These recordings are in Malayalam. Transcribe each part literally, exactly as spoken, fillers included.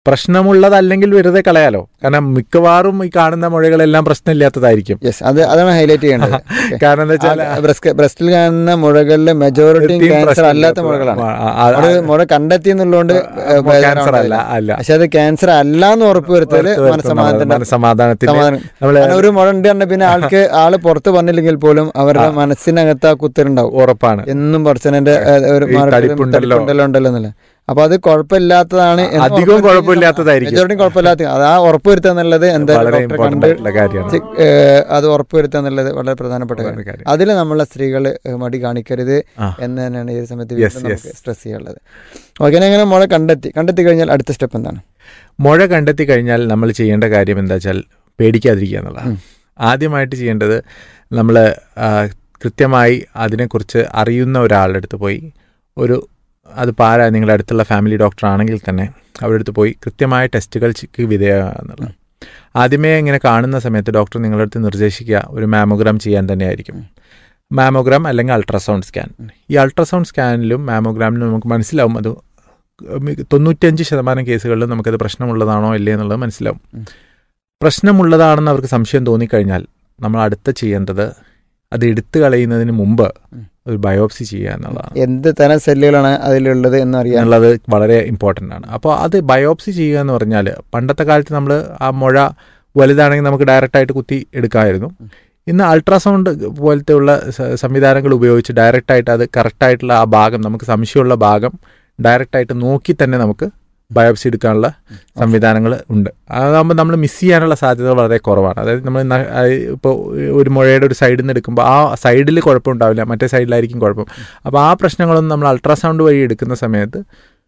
പ്രശ്നമുള്ളതല്ലെങ്കിൽ വെറുതെ കളയാലോ. കാരണം മിക്കവാറും ഈ കാണുന്ന മുഴകളെല്ലാം പ്രശ്നമില്ലാത്തതായിരിക്കും. അത് അതാണ് ഹൈലൈറ്റ് ചെയ്യേണ്ടത്. കാരണം എന്താ വെച്ചാൽ ബ്രസ്റ്റിൽ കാണുന്ന മുഴകളിൽ മെജോറിറ്റി ക്യാൻസർ അല്ലാത്ത മുഴകളാണ്. മുഴ കണ്ടെത്തി എന്നുള്ളതുകൊണ്ട് ക്യാൻസർ അല്ല അല്ല പക്ഷെ അത് ക്യാൻസർ അല്ല എന്ന് ഉറപ്പുവരുത്തല് മനസ്സമാധാനത്തിന്. ഒരു മുഴ ഉണ്ട് പറഞ്ഞ പിന്നെ ആൾക്ക് ആള് പുറത്ത് പറഞ്ഞില്ലെങ്കിൽ പോലും അവരുടെ മനസ്സിനകത്ത് ആ കുത്തലുണ്ടാവും. ഉറപ്പാണ്. എന്നും പറച്ചതിന്റെ ഒരു ഉണ്ടല്ലോ ഉണ്ടല്ലോ എന്നല്ല. അപ്പൊ അത് കുഴപ്പമില്ലാത്തതാണ്, അധികവും കുഴപ്പമില്ലാത്തതായിരിക്കും, മെജോറിറ്റി കുഴപ്പമില്ലാത്ത. അത് ആ ഉറപ്പുവരുത്തുക എന്നുള്ളത് എന്തായാലും അത് ഉറപ്പുവരുത്തുക എന്നുള്ളത് വളരെ പ്രധാനപ്പെട്ട കാര്യം. അതിൽ നമ്മളെ സ്ത്രീകൾ മടി കാണിക്കരുത് എന്ന് തന്നെയാണ് ഈ സമയത്ത് നമുക്ക് സ്ട്രെസ് ചെയ്യാനുള്ളത്. ഓക്കെ, അങ്ങനെ മുഴ കണ്ടെത്തി കണ്ടെത്തി കഴിഞ്ഞാൽ അടുത്ത സ്റ്റെപ്പ് എന്താണ്? മുഴ കണ്ടെത്തി കഴിഞ്ഞാൽ നമ്മൾ ചെയ്യേണ്ട കാര്യം എന്താ വെച്ചാൽ പേടിക്കാതിരിക്കുക എന്നുള്ളതാണ്. ആദ്യമായിട്ട് ചെയ്യേണ്ടത് നമ്മൾ കൃത്യമായി അതിനെക്കുറിച്ച് അറിയുന്ന ഒരാളുടെ അടുത്ത് പോയി ഒരു അത് പാരാ നിങ്ങളുടെ അടുത്തുള്ള ഫാമിലി ഡോക്ടർ ആണെങ്കിൽ തന്നെ അവരുടെ അടുത്ത് പോയി കൃത്യമായ ടെസ്റ്റുകൾക്ക് വിധേയമാകുക എന്നുള്ളത്. ആദ്യമേ ഇങ്ങനെ കാണുന്ന സമയത്ത് ഡോക്ടർ നിങ്ങളുടെ അടുത്ത് നിർദ്ദേശിക്കുക ഒരു മാമോഗ്രാം ചെയ്യാൻ തന്നെയായിരിക്കും. മാമോഗ്രാം അല്ലെങ്കിൽ അൾട്രാസൗണ്ട് സ്കാൻ. ഈ അൾട്രാസൗണ്ട് സ്കാനിലും മാമോഗ്രാമിലും നമുക്ക് മനസ്സിലാവും അത് തൊണ്ണൂറ്റഞ്ച് ശതമാനം കേസുകളിലും നമുക്കത് പ്രശ്നമുള്ളതാണോ ഇല്ലേ എന്നുള്ളത് മനസ്സിലാവും. പ്രശ്നമുള്ളതാണെന്ന് അവർക്ക് സംശയം തോന്നിക്കഴിഞ്ഞാൽ നമ്മൾ അടുത്ത ചെയ്യേണ്ടത് അത് എടുത്തു കളയുന്നതിന് മുമ്പ് ഒരു ബയോപ്സി ചെയ്യുക എന്നുള്ളതാണ്. എന്ത് തരം സെല്ലുകളാണ് അതിലുള്ളത് എന്നറിയാനുള്ളത് വളരെ ഇമ്പോർട്ടൻ്റ് ആണ്. അപ്പോൾ അത് ബയോപ്സി ചെയ്യുക എന്ന് പറഞ്ഞാൽ പണ്ടത്തെ കാലത്ത് നമ്മൾ ആ മുഴ വലുതാണെങ്കിൽ നമുക്ക് ഡയറക്റ്റായിട്ട് കുത്തി എടുക്കാമായിരുന്നു. ഇന്ന് അൾട്രാസൗണ്ട് പോലത്തെ ഉള്ള സംവിധാനങ്ങൾ ഉപയോഗിച്ച് ഡയറക്റ്റായിട്ട് അത് കറക്റ്റായിട്ടുള്ള ആ ഭാഗം, നമുക്ക് സംശയമുള്ള ഭാഗം ഡയറക്റ്റായിട്ട് നോക്കി തന്നെ നമുക്ക് ബയോപ്സി എടുക്കാനുള്ള സംവിധാനങ്ങൾ ഉണ്ട്. അതാകുമ്പോൾ നമ്മൾ മിസ് ചെയ്യാനുള്ള സാധ്യത വളരെ കുറവാണ്. അതായത് നമ്മൾ ഇപ്പോൾ ഒരു മുഴയുടെ ഒരു സൈഡിൽ നിന്ന് എടുക്കുമ്പോൾ ആ സൈഡിൽ കുഴപ്പമുണ്ടാവില്ല, മറ്റേ സൈഡിലായിരിക്കും കുഴപ്പം. അപ്പോൾ ആ പ്രശ്നങ്ങളൊന്നും നമ്മൾ അൾട്രാസൗണ്ട് വഴി എടുക്കുന്ന സമയത്ത്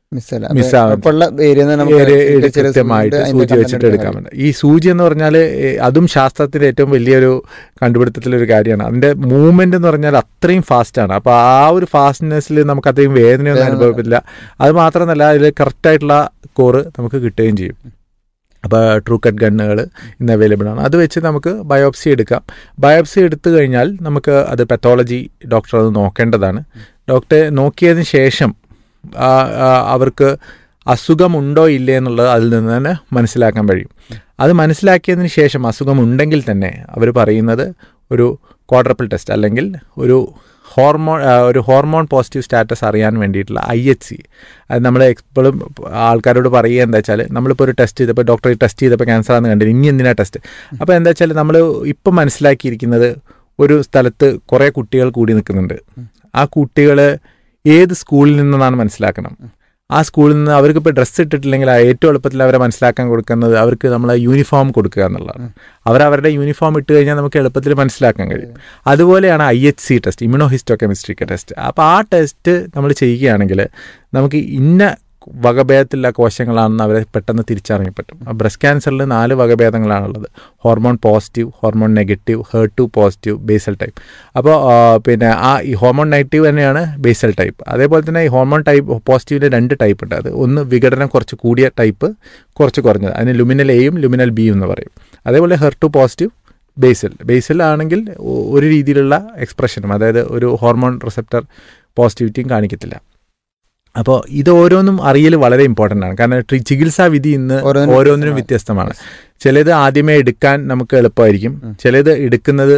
കൃത്യമായിട്ട് സൂചി വെച്ചിട്ട് എടുക്കാൻ പറ്റും. ഈ സൂചി എന്ന് പറഞ്ഞാൽ അതും ശാസ്ത്രത്തിൻ്റെ ഏറ്റവും വലിയൊരു കണ്ടുപിടുത്തത്തിലൊരു കാര്യമാണ്. അതിൻ്റെ മൂവ്മെന്റ് എന്ന് പറഞ്ഞാൽ അത്രയും ഫാസ്റ്റാണ്. അപ്പോൾ ആ ഒരു ഫാസ്റ്റ്നെസ്സിൽ നമുക്ക് അത്രയും വേദനയൊന്നും അനുഭവപ്പെടില്ല. അത് മാത്രമല്ല അതിൽ കറക്റ്റായിട്ടുള്ള കോറ് നമുക്ക് കിട്ടുകയും ചെയ്യും. അപ്പോൾ ട്രൂ കട്ട് ഗണ്ണുകൾ ഇന്ന് അവൈലബിൾ ആണ്. അത് വെച്ച് നമുക്ക് ബയോപ്സി എടുക്കാം. ബയോപ്സി എടുത്തു കഴിഞ്ഞാൽ നമുക്ക് അത് പെത്തോളജി ഡോക്ടർ അത് നോക്കേണ്ടതാണ്. ഡോക്ടറെ നോക്കിയതിന് ശേഷം അവർക്ക് അസുഖമുണ്ടോ ഇല്ലേ എന്നുള്ളത് അതിൽ നിന്ന് തന്നെ മനസ്സിലാക്കാൻ കഴിയും. അത് മനസ്സിലാക്കിയതിന് ശേഷം അസുഖമുണ്ടെങ്കിൽ തന്നെ അവർ പറയുന്നത് ഒരു ക്വാഡ്രപ്പിൾ ടെസ്റ്റ് അല്ലെങ്കിൽ ഒരു ഹോർമോൺ ഒരു ഹോർമോൺ പോസിറ്റീവ് സ്റ്റാറ്റസ് അറിയാൻ വേണ്ടിയിട്ടുള്ള ഐ എച്ച് സി. അത് നമ്മൾ എപ്പോഴും ആൾക്കാരോട് പറയുക എന്താ വെച്ചാൽ നമ്മളിപ്പോൾ ഒരു ടെസ്റ്റ് ചെയ്തപ്പോൾ ഡോക്ടർ ടെസ്റ്റ് ചെയ്തപ്പോൾ ക്യാൻസർ ആണെന്ന് കണ്ടില്ല, ഇനി എന്തിനാ ടെസ്റ്റ്? അപ്പോൾ എന്താ വെച്ചാൽ നമ്മൾ ഇപ്പം മനസ്സിലാക്കിയിരിക്കുന്നത് ഒരു സ്ഥലത്ത് കുറേ കുട്ടികൾ കൂടി നിൽക്കുന്നുണ്ട്. ആ കുട്ടികൾ ഏത് സ്കൂളിൽ നിന്നാണ് മനസ്സിലാക്കണം. ആ സ്കൂളിൽ നിന്ന് അവർക്ക് ഇപ്പോൾ ഡ്രസ്സ് ഇട്ടിട്ടില്ലെങ്കിൽ ഏറ്റവും എളുപ്പത്തിൽ അവരെ മനസ്സിലാക്കാൻ കൊടുക്കുന്നത് അവർക്ക് നമ്മൾ യൂണിഫോം കൊടുക്കുക എന്നുള്ളതാണ്. അവരവരുടെ യൂണിഫോം ഇട്ട് കഴിഞ്ഞാൽ നമുക്ക് എളുപ്പത്തിൽ മനസ്സിലാക്കാൻ കഴിയും. അതുപോലെയാണ് I H C test, immuno ഹിസ്റ്റോ chemistry test. അപ്പോൾ ആ ടെസ്റ്റ് നമ്മൾ ചെയ്യുകയാണെങ്കിൽ നമുക്ക് ഇന്ന വകഭേദത്തിലുള്ള കോശങ്ങളാണെന്ന് അവരെ പെട്ടെന്ന് തിരിച്ചറിയാൻ പറ്റും. ബ്രസ്റ്റ് ക്യാൻസറിൽ നാല് വകഭേദങ്ങളാണുള്ളത്: hormone positive, hormone negative, her to positive, basal type. അപ്പോൾ പിന്നെ ആ ഈ ഹോർമോൺ നെഗറ്റീവ് തന്നെയാണ് ബേസൽ ടൈപ്പ്. അതേപോലെ തന്നെ ഈ ഹോർമോൺ ടൈപ്പ് പോസിറ്റീവിൻ്റെ രണ്ട് ടൈപ്പ് ഉണ്ട്. അത് ഒന്ന് വിഘടനം കുറച്ച് കൂടിയ ടൈപ്പ്, കുറച്ച് കുറഞ്ഞത്. അതിന് ലുമിനൽ എയും ലുമിനൽ ബിയും എന്ന് പറയും. അതേപോലെ her to positive, basal. Basal ആണെങ്കിൽ ഒരു രീതിയിലുള്ള എക്സ്പ്രഷനും, അതായത് ഒരു ഹോർമോൺ റിസപ്റ്റർ പോസിറ്റിവിറ്റിയും കാണിക്കത്തില്ല. അപ്പോൾ ഇത് ഓരോന്നും അറിയൽ വളരെ ഇമ്പോർട്ടൻ്റ് ആണ്. കാരണം ചികിത്സാ വിധി ഇന്ന് ഓരോന്നിനും വ്യത്യസ്തമാണ്. ചിലത് ആദ്യമേ എടുക്കാൻ നമുക്ക് എളുപ്പമായിരിക്കും, ചിലത് എടുക്കുന്നത്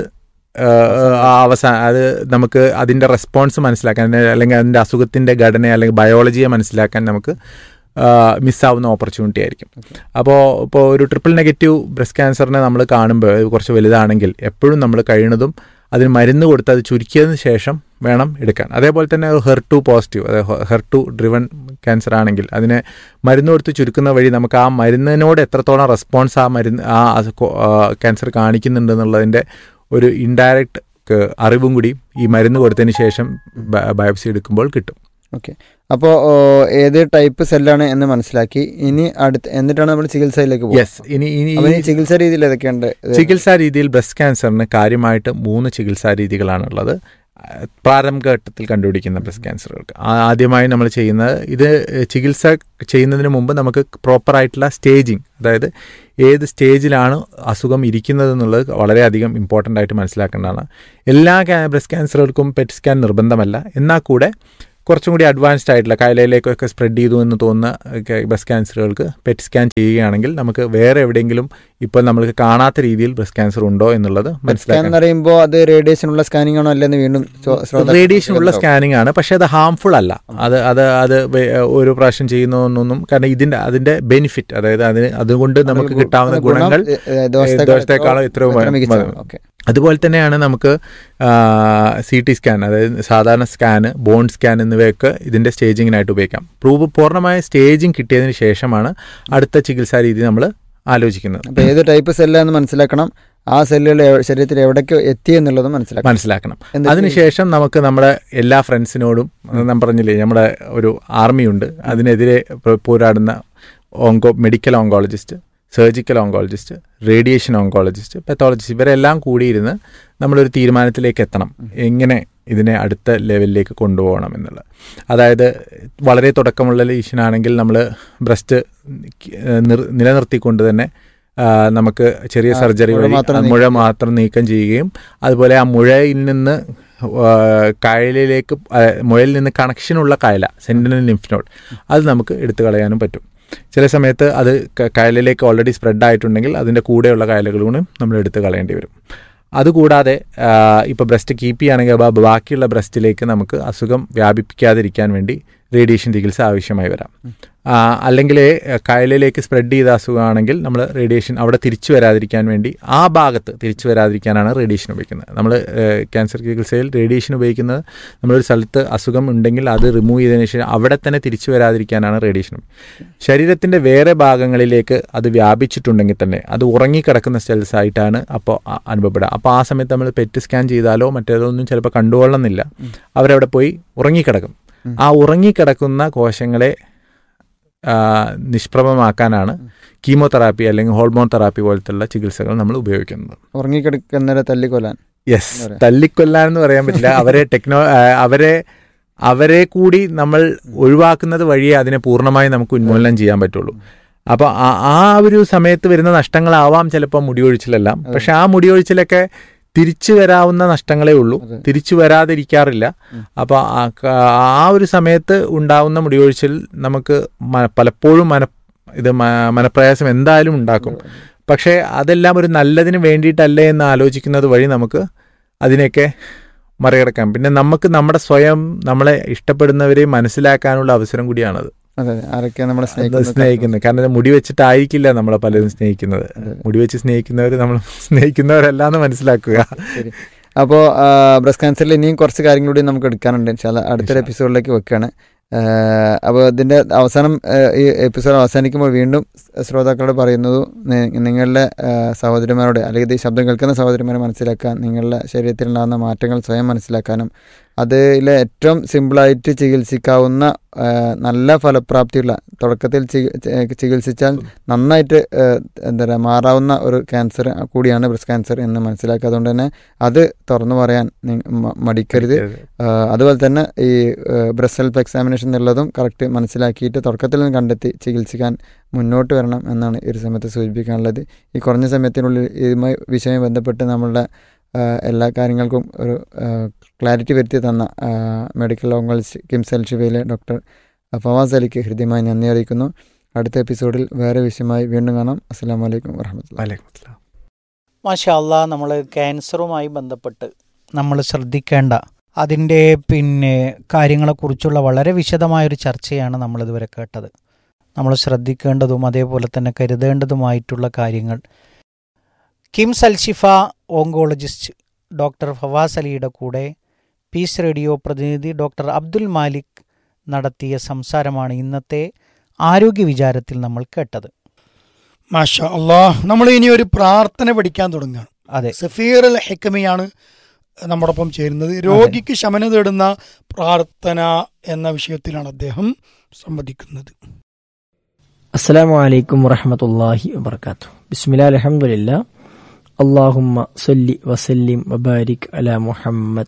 അവസാനം അത് നമുക്ക് അതിൻ്റെ റെസ്പോൺസ് മനസ്സിലാക്കാൻ അല്ലെങ്കിൽ അതിൻ്റെ അസുഖത്തിൻ്റെ ഘടന അല്ലെങ്കിൽ ബയോളജിയെ മനസ്സിലാക്കാൻ നമുക്ക് മിസ്സാവുന്ന ഓപ്പർച്യൂണിറ്റി ആയിരിക്കും. അപ്പോൾ ഇപ്പോൾ ഒരു ട്രിപ്പിൾ നെഗറ്റീവ് ബ്രസ്റ്റ് ക്യാൻസറിനെ നമ്മൾ കാണുമ്പോൾ കുറച്ച് വലുതാണെങ്കിൽ എപ്പോഴും നമ്മൾ കഴിയുന്നതും അതിന് മരുന്ന് കൊടുത്ത് അത് ചുരുക്കിയതിന് ശേഷം വേണം എടുക്കാൻ. അതേപോലെ തന്നെ ഹെർ ടു പോസിറ്റീവ്, അതായത് ഹെർ ടു ഡ്രിവൺ ക്യാൻസർ ആണെങ്കിൽ അതിനെ മരുന്ന് കൊടുത്ത് ചുരുക്കുന്ന വഴി നമുക്ക് ആ മരുന്നിനോട് എത്രത്തോളം റെസ്പോൺസ് ആ മരുന്ന് ആ ക്യാൻസർ കാണിക്കുന്നുണ്ട് എന്നുള്ളതിൻ്റെ ഒരു ഇൻഡയറക്റ്റ് അറിവും കൂടി ഈ മരുന്ന് കൊടുത്തതിന് ശേഷം ബയോപ്സി എടുക്കുമ്പോൾ കിട്ടും. ഓക്കെ, അപ്പോൾ ഏത് ടൈപ്പ് സെല്ലാണ് എന്ന് മനസ്സിലാക്കി. ഇനി അടുത്ത് എന്നിട്ടാണ് നമ്മൾ ചികിത്സയിലേക്ക് പോകുന്നത്. യെസ്, ഇനി ഇനി ചികിത്സാ രീതിയിൽ ഏതൊക്കെയുണ്ട്? ചികിത്സാ രീതിയിൽ ബ്രസ്റ്റ് ക്യാൻസറിന് കാര്യമായിട്ട് മൂന്ന് ചികിത്സാ രീതികളാണുള്ളത്. പ്രാരംഭഘട്ടത്തിൽ കണ്ടുപിടിക്കുന്ന ബ്രസ്റ്റ് ക്യാൻസറുകൾക്ക് ആദ്യമായി നമ്മൾ ചെയ്യുന്നത്, ഇത് ചികിത്സ ചെയ്യുന്നതിന് മുമ്പ് നമുക്ക് പ്രോപ്പറായിട്ടുള്ള സ്റ്റേജിങ്, അതായത് ഏത് സ്റ്റേജിലാണ് അസുഖം ഇരിക്കുന്നത് എന്നുള്ളത് വളരെയധികം ഇമ്പോർട്ടൻ്റ് ആയിട്ട് മനസ്സിലാക്കേണ്ടതാണ്. എല്ലാ ബ്രസ്റ്റ് ക്യാൻസറുകൾക്കും പെറ്റ് സ്കാൻ നിർബന്ധമല്ല. എന്നാൽ കൂടെ കുറച്ചും കൂടി അഡ്വാൻസ്ഡ് ആയിട്ടുള്ള കൈലയിലേക്കൊക്കെ സ്പ്രെഡ് ചെയ്തു എന്ന് തോന്നുന്ന ബ്രസ്റ്റ് ക്യാൻസറുകൾക്ക് പെറ്റ് സ്കാൻ ചെയ്യുകയാണെങ്കിൽ നമുക്ക് വേറെ എവിടെയെങ്കിലും ഇപ്പോൾ നമ്മൾക്ക് കാണാത്ത രീതിയിൽ ബ്രസ്റ്റ് ക്യാൻസർ ഉണ്ടോ എന്നുള്ളത് മനസ്സിലാക്കാൻ പറയുമ്പോൾ അത് റേഡിയേഷനുള്ള സ്കാനിംഗ് ആണോ അല്ലെന്ന് വീണ്ടും റേഡിയേഷനുള്ള സ്കാനിംഗ് ആണ്. പക്ഷെ അത് ഹാംഫുൾ അല്ല. അത് അത് അത് ഒരു പ്രാവശ്യം ചെയ്യുന്നതൊന്നും, കാരണം ഇതിന്റെ അതിന്റെ ബെനിഫിറ്റ്, അതായത് അതിന് അതുകൊണ്ട് നമുക്ക് കിട്ടാവുന്ന ഗുണങ്ങൾ ദോഷത്തെക്കാളും എത്രയോ. അതുപോലെ തന്നെയാണ് നമുക്ക് സി ടി സ്കാൻ, അതായത് സാധാരണ സ്കാന്, ബോൺ സ്കാൻ എന്നിവയൊക്കെ ഇതിൻ്റെ സ്റ്റേജിങ്ങിനായിട്ട് ഉപയോഗിക്കാം. പ്രൂവ് പൂർണ്ണമായ സ്റ്റേജിങ് കിട്ടിയതിന് ശേഷമാണ് അടുത്ത ചികിത്സാ രീതി നമ്മൾ ആലോചിക്കുന്നത്. അപ്പോൾ ഏത് ടൈപ്പ് സെല്ലാന്ന് മനസ്സിലാക്കണം, ആ സെല്ലുകൾ ശരീരത്തിൽ എവിടേക്ക് എത്തിയെന്നുള്ളതും മനസ്സിലാക്കണം മനസ്സിലാക്കണം അതിനുശേഷം നമുക്ക് നമ്മുടെ എല്ലാ ഫ്രണ്ട്സിനോടും, ഞാൻ പറഞ്ഞില്ലേ നമ്മുടെ ഒരു ആർമിയുണ്ട്, അതിനെതിരെ പോരാടുന്ന onco medical oncologist, surgical oncologist, radiation oncologist, pathologist, ഇവരെല്ലാം കൂടിയിരുന്ന് നമ്മളൊരു തീരുമാനത്തിലേക്ക് എത്തണം എങ്ങനെ ഇതിനെ അടുത്ത ലെവലിലേക്ക് കൊണ്ടുപോകണം എന്നുള്ളത്. അതായത് വളരെ തുടക്കമുള്ള ലീഷനാണെങ്കിൽ നമ്മൾ ബ്രസ്റ്റ് നിലനിർത്തിക്കൊണ്ട് തന്നെ നമുക്ക് ചെറിയ സർജറി വഴി മുഴ മാത്രം നീക്കം ചെയ്യുകയും അതുപോലെ ആ മുഴയിൽ നിന്ന് കയലിലേക്ക് മുഴയിൽ നിന്ന് കണക്ഷനുള്ള കയല, സെന്റിനൽ ലിംഫ് നോഡ്, അത് നമുക്ക് എടുത്തു കളയാനും പറ്റും. ചില സമയത്ത് അത് കയലിലേക്ക് ഓൾറെഡി സ്പ്രെഡ് ആയിട്ടുണ്ടെങ്കിൽ അതിൻ്റെ കൂടെയുള്ള കയലുകളും നമ്മൾ എടുത്ത് കളയേണ്ടി വരും. അതുകൂടാതെ ഇപ്പോൾ ബ്രസ്റ്റ് കീപ്പ് ചെയ്യുകയാണെങ്കിൽ ബാക്കിയുള്ള ബ്രസ്റ്റിലേക്ക് നമുക്ക് അസുഖം വ്യാപിപ്പിക്കാതിരിക്കാൻ വേണ്ടി റേഡിയേഷൻ ചികിത്സ ആവശ്യമായി വരാം. അല്ലെങ്കിൽ കയലിലേക്ക് സ്പ്രെഡ് ചെയ്ത അസുഖമാണെങ്കിൽ നമ്മൾ റേഡിയേഷൻ അവിടെ തിരിച്ചു വരാതിരിക്കാൻ വേണ്ടി ആ ഭാഗത്ത് തിരിച്ചു വരാതിരിക്കാനാണ് റേഡിയേഷൻ ഉപയോഗിക്കുന്നത്. നമ്മൾ ക്യാൻസർ ചികിത്സയിൽ റേഡിയേഷൻ ഉപയോഗിക്കുന്നത് നമ്മളൊരു സ്ഥലത്ത് അസുഖം ഉണ്ടെങ്കിൽ അത് റിമൂവ് ചെയ്തതിന് ശേഷം അവിടെ തന്നെ തിരിച്ചു വരാതിരിക്കാനാണ് റേഡിയേഷൻ. ശരീരത്തിൻ്റെ വേറെ ഭാഗങ്ങളിലേക്ക് അത് വ്യാപിച്ചിട്ടുണ്ടെങ്കിൽ തന്നെ അത് ഉറങ്ങിക്കിടക്കുന്ന സെൽസ് ആയിട്ടാണ് അപ്പോൾ അനുഭവപ്പെടുക. അപ്പോൾ ആ സമയത്ത് നമ്മൾ പെറ്റ് സ്കാൻ ചെയ്താലോ മറ്റേതോ ഒന്നും ചിലപ്പോൾ കണ്ടുകൊള്ളണമെന്നില്ല, അവരവിടെ പോയി ഉറങ്ങിക്കിടക്കും. ആ ഉറങ്ങിക്കിടക്കുന്ന കോശങ്ങളെ നിഷ്പ്രഭമാക്കാനാണ് കീമോതെറാപ്പി അല്ലെങ്കിൽ ഹോർമോൺ തെറാപ്പി പോലത്തുള്ള ചികിത്സകൾ നമ്മൾ ഉപയോഗിക്കുന്നത്. ഉറങ്ങിക്കിടക്കുന്നവരെ തല്ലിക്കൊല്ലാൻ, യെസ്, തല്ലിക്കൊല്ലാൻ എന്ന് പറയാൻ പറ്റില്ല, അവരെ ടെക്നോ അവരെ അവരെ കൂടി നമ്മൾ ഒഴിവാക്കുന്നത് വഴിയേ അതിനെ പൂർണ്ണമായി നമുക്ക് ഉന്മൂലനം ചെയ്യാൻ പറ്റുള്ളൂ. അപ്പോൾ ആ ഒരു സമയത്ത് വരുന്ന നഷ്ടങ്ങളാവാം ചിലപ്പോൾ മുടിയൊഴിച്ചിലെല്ലാം, പക്ഷെ ആ മുടിയൊഴിച്ചിലൊക്കെ തിരിച്ചു വരാവുന്ന നഷ്ടങ്ങളേ ഉള്ളൂ, തിരിച്ചു വരാതിരിക്കാറില്ല. അപ്പോൾ ആ ഒരു സമയത്ത് ഉണ്ടാവുന്ന മുടിയൊഴിച്ചിൽ നമുക്ക് പലപ്പോഴും മന ഇത് മനപ്രയാസം എന്തായാലും ഉണ്ടാക്കും. പക്ഷേ അതെല്ലാം ഒരു നല്ലതിന് വേണ്ടിയിട്ടല്ലേ എന്ന് ആലോചിക്കുന്നത് വഴി നമുക്ക് അതിനെയൊക്കെ മറികടക്കാം. പിന്നെ നമുക്ക് നമ്മുടെ സ്വയം നമ്മളെ ഇഷ്ടപ്പെടുന്നവരെ മനസ്സിലാക്കാനുള്ള അവസരം കൂടിയാണത്. സ്നേഹിക്കുന്നത്, കാരണം മുടി വെച്ചിട്ടായിരിക്കില്ല നമ്മളെ പലരും സ്നേഹിക്കുന്നത്. മുടി വെച്ച് സ്നേഹിക്കുന്നവർ നമ്മൾ സ്നേഹിക്കുന്നവരല്ല എന്ന് മനസ്സിലാക്കുക. അപ്പോൾ ബ്രസ്റ്റ് ക്യാൻസറിൽ ഇനിയും കുറച്ച് കാര്യങ്ങളൂടെ നമുക്ക് എടുക്കാനുണ്ട്. ഇൻഷാല്ലാ അടുത്തൊരു എപ്പിസോഡിലേക്ക് വെക്കുകയാണ്. അപ്പോൾ ഇതിൻ്റെ അവസാനം ഈ എപ്പിസോഡ് അവസാനിക്കുമ്പോൾ വീണ്ടും ശ്രോതാക്കളോട് പറയുന്നത്, നിങ്ങളുടെ സഹോദരിമാരോട് അല്ലെങ്കിൽ ഈ ശബ്ദം കേൾക്കുന്ന സഹോദരിമാരെ മനസ്സിലാക്കാൻ, നിങ്ങളുടെ ശരീരത്തിലുണ്ടാകുന്ന മാറ്റങ്ങൾ സ്വയം മനസ്സിലാക്കാനും അതിൽ ഏറ്റവും സിമ്പിളായിട്ട് ചികിത്സിക്കാവുന്ന നല്ല ഫലപ്രാപ്തിയുള്ള, തുടക്കത്തിൽ ചികിത്സിച്ചാൽ നന്നായിട്ട് എന്താ പറയുക മാറാവുന്ന ഒരു ക്യാൻസർ കൂടിയാണ് ബ്രസ്റ്റ് ക്യാൻസർ എന്ന് മനസ്സിലാക്കുക. അതുകൊണ്ട് തന്നെ അത് തുറന്നു പറയാൻ മടിക്കരുത്. അതുപോലെ തന്നെ ഈ ബ്രസ്റ്റ് സെൽഫ് എക്സാമിനേഷൻ എന്നുള്ളതും കറക്റ്റ് മനസ്സിലാക്കിയിട്ട് തുടക്കത്തിൽ നിന്ന് കണ്ടെത്തി ചികിത്സിക്കാൻ മുന്നോട്ട് വരണം എന്നാണ് ഈ ഒരു സമയത്ത് സൂചിപ്പിക്കാനുള്ളത്. ഈ കുറഞ്ഞ സമയത്തിനുള്ളിൽ ഇതുമായി വിഷയമായി ബന്ധപ്പെട്ട് നമ്മളുടെ എല്ലാ കാര്യങ്ങൾക്കും ഒരു ക്ലാരിറ്റി വരുത്തി തന്ന മെഡിക്കൽ ഓങ്കോളജിസ്റ്റ് കിംസ് അൽ ഷിഫയിലെ ഡോക്ടർ ഫവാസ് അലിക്ക് ഹൃദ്യമായി നന്ദി അറിയിക്കുന്നു. അടുത്ത എപ്പിസോഡിൽ വേറെ വിഷയമായി വീണ്ടും കാണാം. അസ്സലാമു അലൈക്കും വറഹ്മത്തുള്ളാഹി. മാഷാ അല്ലാഹ്, നമ്മൾ ക്യാൻസറുമായി ബന്ധപ്പെട്ട് നമ്മൾ ശ്രദ്ധിക്കേണ്ട അതിൻ്റെ പിന്നെ കാര്യങ്ങളെക്കുറിച്ചുള്ള വളരെ വിശദമായൊരു ചർച്ചയാണ് നമ്മളിതുവരെ കേട്ടത്. നമ്മൾ ശ്രദ്ധിക്കേണ്ടതും അതേപോലെ തന്നെ കരുതേണ്ടതുമായിട്ടുള്ള കാര്യങ്ങൾ കിംസ് അൽ ഷിഫ ഓങ്കോളജിസ്റ്റ് ഡോക്ടർ ഫവാസ് അലിയുടെ കൂടെ പീസ് റേഡിയോ പ്രതിനിധി ഡോക്ടർ അബ്ദുൽ മാലിക് നടത്തിയ സംസാരമാണ് ഇന്നത്തെ ആരോഗ്യ വിചാരത്തിൽ നമ്മൾ കേട്ടത്. മാഷാ അല്ലാഹ്, നമ്മൾ ഇനി ഒരു പ്രാർത്ഥന പഠിക്കാൻ തുടങ്ങുകയാണ്. അതെ, സഫീർ അൽ ഹിക്കമിയാണ് നമ്മോടൊപ്പം ചേരുന്നത്. രോഗിക്ക് ശമനം തേടുന്ന പ്രാർത്ഥന എന്ന വിഷയത്തിലാണ് അദ്ദേഹം സംവദിക്കുന്നത്. അസ്സലാമു അലൈക്കും വറഹ്മത്തുള്ളാഹി വബറകാതുഹു. ബിസ്മില്ലാഹിർ അൽഹംദുലില്ലാ അല്ലാഹുമ്മ സല്ലി വസല്ലിം വബാരിക് അലാ മുഹമ്മദ്.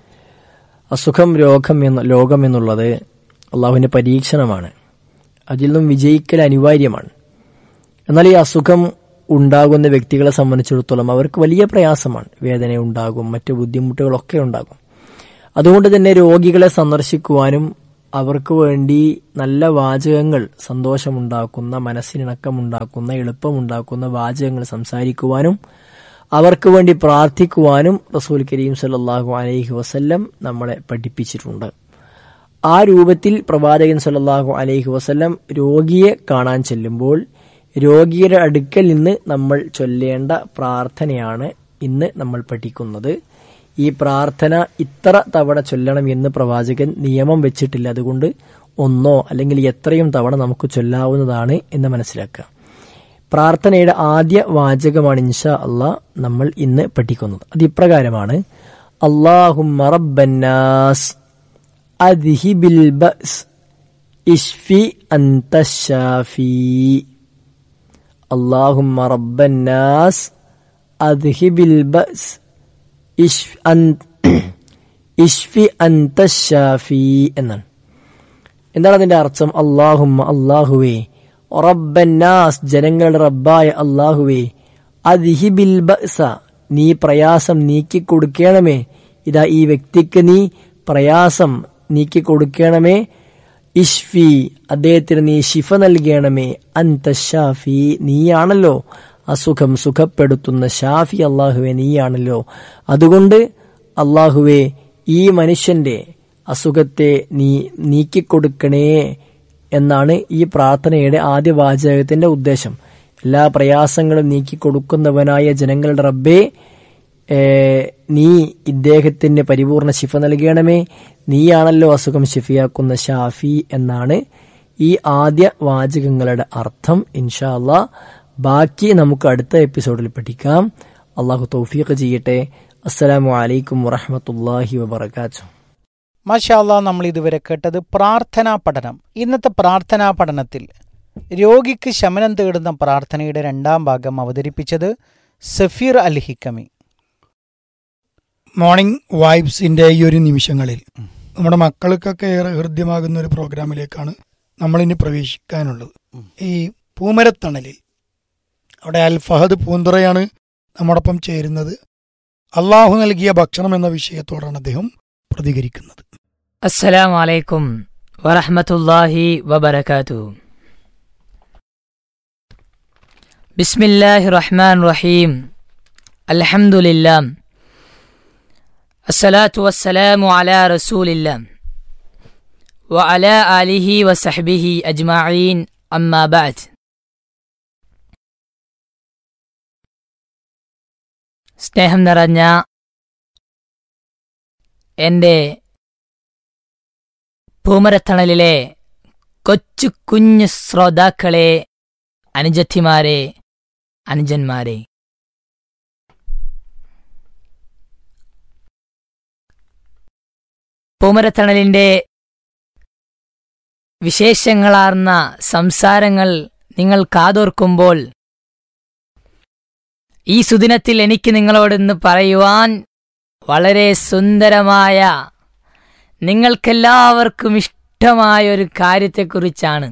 അസുഖം രോഗം എന്ന ലോകം എന്നുള്ളത് അള്ളാഹുവിൻ്റെ പരീക്ഷണമാണ്. അതിൽ നിന്നും വിജയിക്കൽ അനിവാര്യമാണ്. എന്നാൽ ഈ അസുഖം ഉണ്ടാകുന്ന വ്യക്തികളെ സംബന്ധിച്ചിടത്തോളം അവർക്ക് വലിയ പ്രയാസമാണ്. വേദന ഉണ്ടാകും, മറ്റു ബുദ്ധിമുട്ടുകളൊക്കെ ഉണ്ടാകും. അതുകൊണ്ട് തന്നെ രോഗികളെ സന്ദർശിക്കുവാനും അവർക്ക് വേണ്ടി നല്ല വാചകങ്ങൾ, സന്തോഷമുണ്ടാക്കുന്ന, മനസ്സിനിണക്കമുണ്ടാക്കുന്ന, എളുപ്പമുണ്ടാക്കുന്ന വാചകങ്ങൾ സംസാരിക്കുവാനും അവർക്ക് വേണ്ടി പ്രാർത്ഥിക്കുവാനും റസൂൽ കരീം സല്ലല്ലാഹു അലൈഹി വസല്ലം നമ്മളെ പഠിപ്പിച്ചിട്ടുണ്ട്. ആ രൂപത്തിൽ പ്രവാചകൻ സല്ലല്ലാഹു അലൈഹി വസല്ലം രോഗിയെ കാണാൻ ചെല്ലുമ്പോൾ രോഗിയുടെ അടുക്കൽ നിന്ന് നമ്മൾ ചൊല്ലേണ്ട പ്രാർത്ഥനയാണ് ഇന്ന് നമ്മൾ പഠിക്കുന്നത്. ഈ പ്രാർത്ഥന ഇത്ര തവണ ചൊല്ലണം എന്ന് പ്രവാചകൻ നിയമം വെച്ചിട്ടില്ല. അതുകൊണ്ട് ഒന്നോ അല്ലെങ്കിൽ എത്രയും തവണ നമുക്ക് ചൊല്ലാവുന്നതാണ് എന്ന് മനസ്സിലാക്കുക. പ്രാർത്ഥനയുടെ ആദ്യ വാചകമാണ് ഇൻഷാ അല്ലാഹ് നമ്മൾ ഇന്ന് പഠിക്കുന്നത്. അത് ഇപ്രകാരമാണ്: അല്ലാഹുമ്മ റബ്ബന്നാസ് അദ്ഹിബിൽ ബഅസ് ഇശ്ഫി അൻത ശാഫി. അല്ലാഹുമ്മ റബ്ബന്നാസ് അദ്ഹിബിൽ ബഅസ് ഇശ്ഫി അൻത ശാഫി എന്നാണ്. എന്താണ് അതിന്റെ അർത്ഥം? അല്ലാഹുമ്മ, അല്ലാഹുവേ, റബ്ബന്നാസ്, ജനങ്ങളുടെ റബ്ബായ അല്ലാഹുവേ, അദ്ഹിബിൽ ബഅസ, നീ പ്രയാസം നീക്കിക്കൊടുക്കണമേ. ഇതാ ഈ വ്യക്തിക്ക് നീ പ്രയാസം നീക്കിക്കൊടുക്കണമേ. ഇശ്ഫി, അദ്ദേഹത്തിന് നീ ശിഫ നൽകണമേ. അൻത ഷാഫി, നീയാണല്ലോ അസുഖം സുഖപ്പെടുത്തുന്ന ഷാഫി. അള്ളാഹുവെ, നീയാണല്ലോ. അതുകൊണ്ട് അള്ളാഹുവെ, ഈ മനുഷ്യന്റെ അസുഖത്തെ നീ നീക്കിക്കൊടുക്കണേ എന്നാണ് ഈ പ്രാർത്ഥനയുടെ ആദ്യ വാചകത്തിന്റെ ഉദ്ദേശം. എല്ലാ പ്രയാസങ്ങളും നീക്കിക്കൊടുക്കുന്നവനായ ജനങ്ങളുടെ റബ്ബേ, നീ ഇദ്ദേഹത്തിന് പരിപൂർണ ശിഫ നൽകണമേ. നീയാണല്ലോ അസുഖം ശിഫിയാക്കുന്ന ഷാഫി എന്നാണ് ഈ ആദ്യ വാചകങ്ങളുടെ അർത്ഥം. ഇൻഷാ അല്ലാഹ് ബാക്കി നമുക്ക് അടുത്ത എപ്പിസോഡിൽ പഠിക്കാം. അള്ളാഹു തൗഫീഖ് ചെയ്യട്ടെ. അസ്സലാമു അലൈക്കും വറഹ്മത്തുള്ളാഹി വബറകാതുഹു. മാഷാ അല്ലാഹ്, നമ്മൾ ഇതുവരെ കേട്ടത് പ്രാർത്ഥനാ പഠനം. ഇന്നത്തെ പ്രാർത്ഥനാ പഠനത്തിൽ രോഗിക്ക് ശമനം തേടുന്ന പ്രാർത്ഥനയുടെ രണ്ടാം ഭാഗം അവതരിപ്പിച്ചത് സഫീർ അൽ ഹിക്കമി. മോർണിംഗ് വൈബ്സിന്റെ ഈ ഒരു നിമിഷങ്ങളിൽ നമ്മുടെ മക്കൾക്കൊക്കെ ഏറെ ഹൃദ്യമാകുന്ന ഒരു പ്രോഗ്രാമിലേക്കാണ് നമ്മളിനി പ്രവേശിക്കാനുള്ളത്. ഈ പൂമരത്തണലിൽ അവിടെ അൽ ഫഹദ് പൂന്തുറയാണ് നമ്മോടൊപ്പം ചേരുന്നത്. അള്ളാഹു നൽകിയ ഭക്ഷണം എന്ന വിഷയത്തോടാണ് അദ്ദേഹം പ്രതികരിക്കുന്നത്. അസ്സലാമു അലൈക്കും വറഹ്മത്തുള്ളാഹി വബറകാതുഹു. ബിസ്മില്ലാഹിർ റഹ്മാനിർ റഹീം. അൽഹംദുലില്ലാഹ് അസ്സലാത്തു വസ്സലാമു അലാ റസൂലില്ലാഹ് വഅലാ ആലിഹി വസഹ്ബിഹി അജ്മഈൻ. അമ്മാ ബഅദ്. സ്നേഹം നിറഞ്ഞ എൻ്റെ പൂമരത്തണലിലെ കൊച്ചു കുഞ്ഞു ശ്രോതാക്കളെ, അനുജത്തിമാരെ, അനുജന്മാരെ, പൂമരത്തണലിൻ്റെ വിശേഷങ്ങളാർന്ന സംസാരങ്ങൾ നിങ്ങൾ കാതോർക്കുമ്പോൾ ഈ സുദിനത്തിൽ എനിക്ക് നിങ്ങളോടൊന്ന് പറയുവാൻ വളരെ സുന്ദരമായ, നിങ്ങൾക്കെല്ലാവർക്കും ഇഷ്ടമായ ഒരു കാര്യത്തെക്കുറിച്ചാണ്.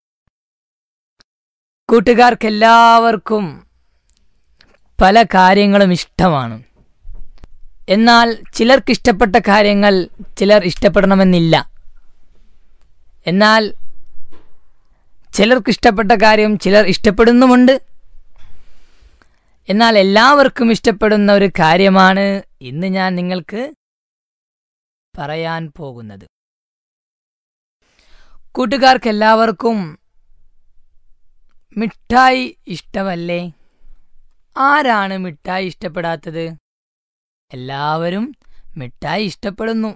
കൂട്ടുകാർക്കെല്ലാവർക്കും പല കാര്യങ്ങളും ഇഷ്ടമാണ്. എന്നാൽ ചിലർക്കിഷ്ടപ്പെട്ട കാര്യങ്ങൾ ചിലർ ഇഷ്ടപ്പെടണമെന്നില്ല. എന്നാൽ ചിലർക്കിഷ്ടപ്പെട്ട കാര്യം ചിലർ ഇഷ്ടപ്പെടുന്നുമുണ്ട്. എന്നാൽ എല്ലാവർക്കും ഇഷ്ടപ്പെടുന്ന ഒരു കാര്യമാണ് ഇന്ന് ഞാൻ നിങ്ങൾക്ക് പറയാൻ പോകുന്നത്. കൂട്ടുകാർക്കെല്ലാവർക്കും മിഠായി ഇഷ്ടമല്ലേ? ആരാണ് മിഠായി ഇഷ്ടപ്പെടാത്തത്? എല്ലാവരും മിഠായി ഇഷ്ടപ്പെടുന്നു.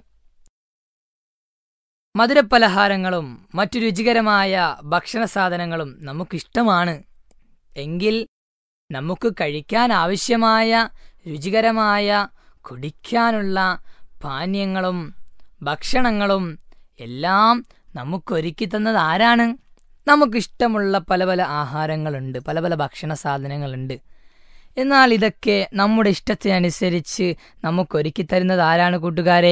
മധുരപലഹാരങ്ങളും മറ്റു രുചികരമായ ഭക്ഷണ സാധനങ്ങളും നമുക്കിഷ്ടമാണ്. എങ്കിൽ നമുക്ക് കഴിക്കാൻ ആവശ്യമായ രുചികരമായ കുടിക്കാനുള്ള പാനീയങ്ങളും ഭക്ഷണങ്ങളും എല്ലാം നമുക്കൊരുക്കി തന്നത് ആരാണ്? നമുക്കിഷ്ടമുള്ള പല പല ആഹാരങ്ങളുണ്ട്, പല പല ഭക്ഷണ സാധനങ്ങളുണ്ട്. എന്നാൽ ഇതൊക്കെ നമ്മുടെ ഇഷ്ടത്തിനനുസരിച്ച് നമുക്കൊരുക്കി തരുന്നത് ആരാണ് കൂട്ടുകാരെ?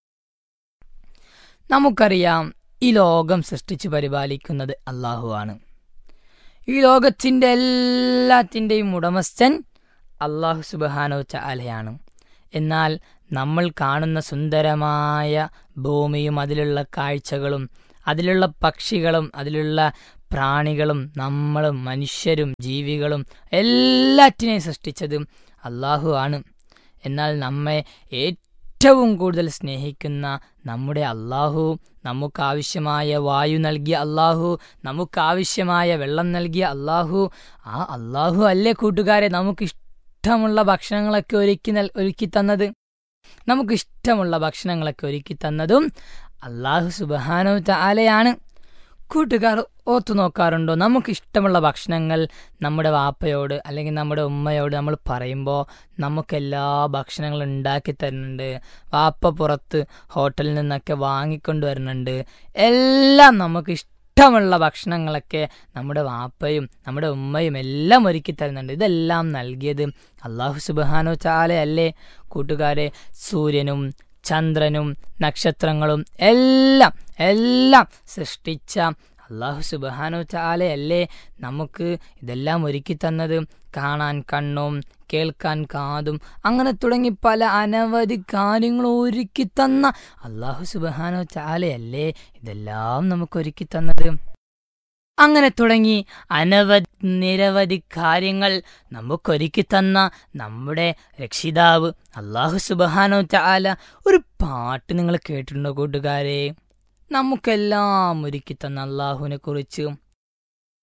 നമുക്കറിയാം, ഈ ലോകം സൃഷ്ടിച്ചു പരിപാലിക്കുന്നത് അല്ലാഹു ആണ്. ഈ ലോകത്തിൻ്റെ എല്ലാത്തിൻ്റെയും ഉടമസ്ഥൻ അല്ലാഹു സുബ്ഹാനഹു വ തആലയാണ്. എന്നാൽ നമ്മൾ കാണുന്ന സുന്ദരമായ ഭൂമിയും അതിലുള്ള കാഴ്ചകളും അതിലുള്ള പക്ഷികളും അതിലുള്ള പ്രാണികളും നമ്മളും മനുഷ്യരും ജീവികളും എല്ലാറ്റിനെയും സൃഷ്ടിച്ചത് അള്ളാഹു ആണ്. എന്നാൽ നമ്മെ ഏറ്റവും കൂടുതൽ സ്നേഹിക്കുന്ന നമ്മുടെ അള്ളാഹു, നമുക്കാവശ്യമായ വായു നൽകിയ അള്ളാഹു, നമുക്കാവശ്യമായ വെള്ളം നൽകിയ അള്ളാഹു, ആ അള്ളാഹു അല്ലേ കൂട്ടുകാരെ നമുക്കിഷ്ടമുള്ള ഭക്ഷണങ്ങളൊക്കെ ഒരുക്കി നൽ ഒരുക്കി തന്നത്? നമുക്കിഷ്ടമുള്ള ഭക്ഷണങ്ങളൊക്കെ ഒരുക്കി തന്നതും അള്ളാഹു സുബ്ഹാനഹു തആലയാണ്. കൂട്ടുകാർ ഓർത്തു നോക്കാറുണ്ടോ? നമുക്കിഷ്ടമുള്ള ഭക്ഷണങ്ങൾ നമ്മുടെ വാപ്പയോട് അല്ലെങ്കിൽ നമ്മുടെ ഉമ്മയോട് നമ്മൾ പറയുമ്പോൾ നമുക്കെല്ലാ ഭക്ഷണങ്ങളും ഉണ്ടാക്കി തരുന്നുണ്ട്. വാപ്പ പുറത്ത് ഹോട്ടലിൽ നിന്നൊക്കെ വാങ്ങിക്കൊണ്ട് വരുന്നുണ്ട്. എല്ലാം നമുക്ക് ഇഷ്ടമുള്ള ഭക്ഷണങ്ങളൊക്കെ നമ്മുടെ വാപ്പയും നമ്മുടെ ഉമ്മയും എല്ലാം ഒരുക്കി തരുന്നുണ്ട്. ഇതെല്ലാം നൽകിയത് അള്ളാഹു സുബ്ഹാനഹു തആല അല്ലേ കൂട്ടുകാരെ? സൂര്യനും ചന്ദ്രനും നക്ഷത്രങ്ങളും എല്ലാം എല്ലാം സൃഷ്ടിച്ച അള്ളാഹു സുബ്ഹാനഹു തആല അല്ലേ നമുക്ക് ഇതെല്ലാം ഒരുക്കി തന്നത്? കാണാൻ കണ്ണും കേൾക്കാൻ കാതും അങ്ങനെ തുടങ്ങി പല അനവധി കാര്യങ്ങളും ഒരുക്കി തന്ന അള്ളാഹു സുബ്ഹാനഹു തആല അല്ലേ ഇതെല്ലാം നമുക്ക് ഒരുക്കി തന്നത്? അങ്ങനെ തുടങ്ങി അനവധി നിരവധി കാര്യങ്ങൾ നമുക്കൊരുക്കി തന്ന നമ്മുടെ രക്ഷിതാവ് അള്ളാഹു സുബ്ഹാനഹു തആല. ഒരു പാട്ട് നിങ്ങൾ കേട്ടിട്ടുണ്ടോ കൂട്ടുകാരെ? നമുക്കെല്ലാം ഒരുക്കി തന്ന അള്ളാഹുവിനെ കുറിച്ച്